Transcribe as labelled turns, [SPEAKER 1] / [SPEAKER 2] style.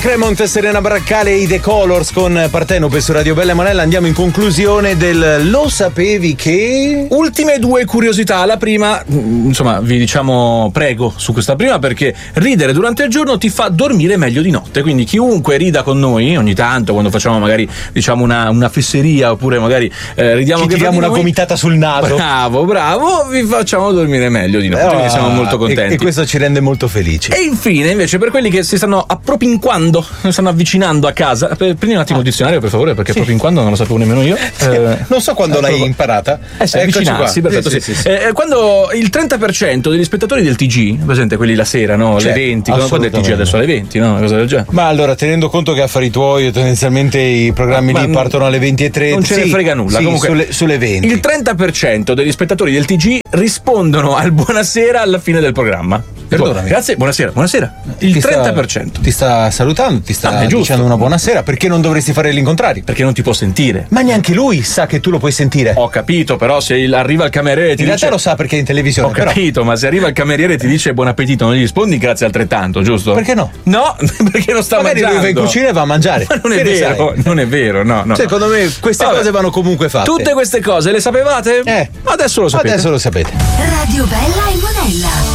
[SPEAKER 1] Cremont, Serena Braccale e i The Colors con Partenope su Radio Bella e Monella. Andiamo in conclusione del Lo sapevi che?
[SPEAKER 2] Ultime due curiosità. La prima, insomma, vi diciamo prego su questa prima, perché ridere durante il giorno ti fa dormire meglio di notte. Quindi chiunque rida con noi ogni tanto, quando facciamo magari diciamo una fesseria, oppure magari ridiamo,
[SPEAKER 1] ci tiriamo una gomitata sul naso.
[SPEAKER 2] Bravo, vi facciamo dormire meglio di notte. Quindi siamo molto contenti.
[SPEAKER 1] E questo ci rende molto felici.
[SPEAKER 2] E infine, invece, per quelli che si stanno appropinquando, si stanno avvicinando a casa, prendi un attimo il dizionario per favore, perché appropinquando non lo sapevo nemmeno io.
[SPEAKER 1] Non so quando l'hai imparata.
[SPEAKER 2] Avvicinarsi, perfetto, sì. Quando il 30% degli spettatori del TG, presente quelli la sera, no? Alle 20, quando è il TG adesso alle 20, no? Cosa del genere.
[SPEAKER 1] Ma allora, tenendo conto che affari tuoi, tendenzialmente i programmi lì partono alle 20.30.
[SPEAKER 2] Non ce ne frega nulla. Comunque,
[SPEAKER 1] sulle 20.
[SPEAKER 2] Il 30% degli spettatori del TG rispondono al buonasera alla fine del programma.
[SPEAKER 1] Perdonami.
[SPEAKER 2] Grazie, buonasera. Il 30%.
[SPEAKER 1] Ti sta salutando, ti sta dicendo una buonasera. Perché non dovresti fare l'incontrario?
[SPEAKER 2] Perché non ti può sentire.
[SPEAKER 1] Ma neanche lui sa che tu lo puoi sentire.
[SPEAKER 2] Ho capito, però se arriva il cameriere e ti
[SPEAKER 1] in
[SPEAKER 2] dice...
[SPEAKER 1] realtà lo sa perché è in televisione.
[SPEAKER 2] Ho capito, ma se arriva il cameriere e ti dice buon appetito, non gli rispondi grazie altrettanto, giusto?
[SPEAKER 1] Perché no?
[SPEAKER 2] No, perché non sta
[SPEAKER 1] magari
[SPEAKER 2] mangiando.
[SPEAKER 1] Magari lui va in cucina e va a mangiare.
[SPEAKER 2] Ma non è vero, non è vero, no.
[SPEAKER 1] Secondo me queste cose vanno comunque fatte.
[SPEAKER 2] Tutte queste cose le sapevate? Adesso lo sapete.
[SPEAKER 1] Adesso lo sapete.
[SPEAKER 3] Radio Bella e Monella.